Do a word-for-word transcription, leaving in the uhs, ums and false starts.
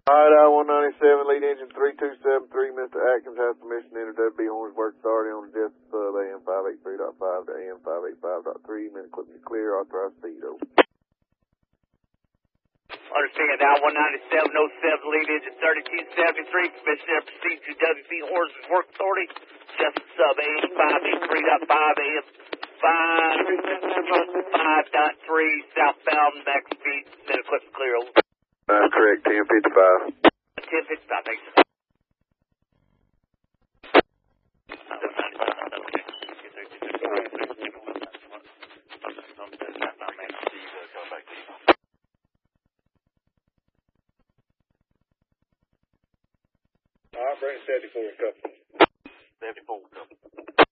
Idaho one ninety-seven, lead engine three two seven three, Mister Atkins has permission to enter W B Hornsburg Authority on the Jet Sub A M five eighty-three point five to A M five eighty-five point three, minute equipment clear, authorized speed over. Understand now one ninety-seven oh seven, lead engine thirty-two seventy-three, permission to proceed to W B Hornsburg Authority, Jet Sub A M five eighty-three point five, A M five point three, southbound, max speed, minute equipment clear over. Uh, correct, ten fifty-five. ten fifty-five, thanks. All right, bring seventy-four, couple.